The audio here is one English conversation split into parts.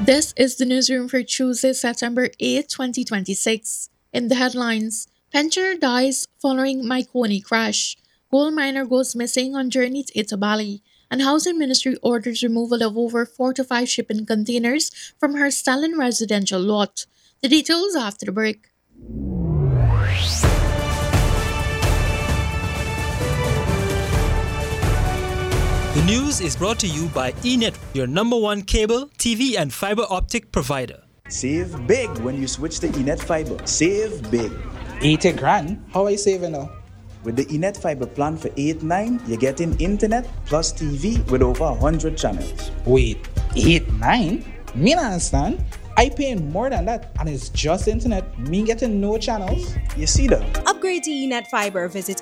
This is the newsroom for Tuesday, September 8, 2026. In the headlines, pensioner dies following Maiconi crash. Gold miner goes missing on journey to Itabali. And Housing Ministry orders removal of over 4 to 5 shipping containers from her Stalin residential lot. The details after the break. The news is brought to you by eNet, your number one cable, TV, and fiber optic provider. Save big when you switch to eNet Fiber. Save big. 80 grand? How I saving now? With the eNet Fiber plan for 8-9, you're getting internet plus TV with over 100 channels. Wait, 8-9? Me not understand. I paying more than that and it's just internet. Me getting no channels. You see that? Upgrade to eNet Fiber. Visit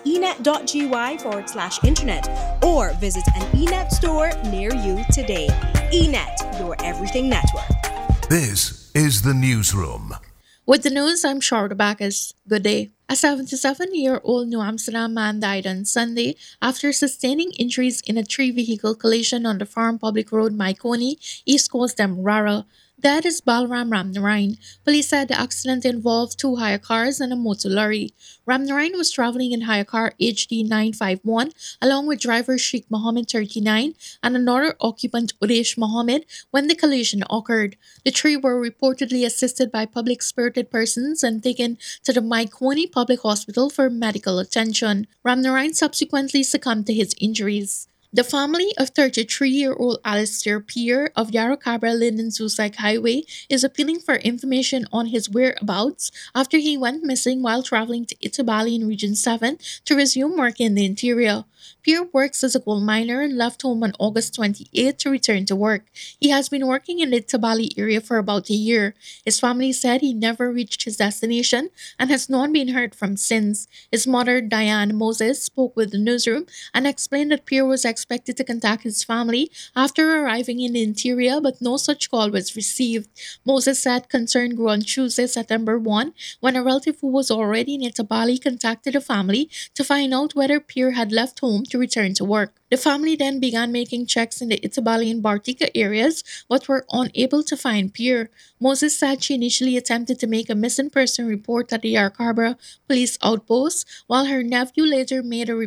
enet.gy/internet or visit an eNet store near you today. eNet, your everything network. This is the newsroom. With the news, I'm Charlotte Bacchus. Good day. A 77-year-old New Amsterdam man died on Sunday after sustaining injuries in a three-vehicle collision on the Farm Public Road, Maiconi, East Coast, Demerara. That is Balram Ramnarain. Police said the accident involved two hire cars and a motor lorry. Ramnarain was traveling in hire car HD 951 along with driver Sheikh Mohammed 39 and another occupant Udesh Mohammed when the collision occurred. The three were reportedly assisted by public spirited persons and taken to the Maiconi Public Hospital for medical attention. Ramnarain subsequently succumbed to his injuries. The family of 33-year-old Alistair Peer of Yarra Cabra Linden Sussex Highway is appealing for information on his whereabouts after he went missing while traveling to Itabali in Region 7 to resume work in the interior. Peer works as a coal miner and left home on August 28 to return to work. He has been working in the Itabali area for about a year. His family said he never reached his destination and has not been heard from since. His mother, Diane Moses, spoke with the newsroom and explained that Peer was expected to contact his family after arriving in the interior, but no such call was received. Moses said concern grew on Tuesday, September 1, when a relative who was already in Itabali contacted the family to find out whether Peer had left home to return to work. The family then began making checks in the Itabali and Bartica areas but were unable to find Peer. Moses said she initially attempted to make a missing person report at the Yarra Cabra police outpost, while her nephew later made a